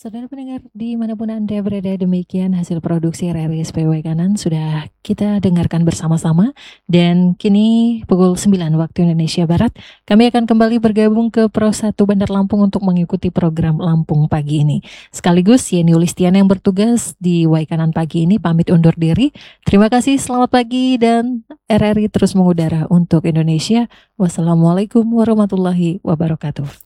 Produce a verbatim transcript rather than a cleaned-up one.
Saudara pendengar dimanapun Anda berada, demikian hasil produksi R R I S P Waikanan sudah kita dengarkan bersama-sama. Dan kini pukul sembilan waktu Indonesia Barat, kami akan kembali bergabung ke Pro satu Bandar Lampung untuk mengikuti program Lampung Pagi ini. Sekaligus Yeni Ulistiana yang bertugas di Waikanan Pagi ini pamit undur diri. Terima kasih, selamat pagi, dan R R I terus mengudara untuk Indonesia. Wassalamualaikum warahmatullahi wabarakatuh.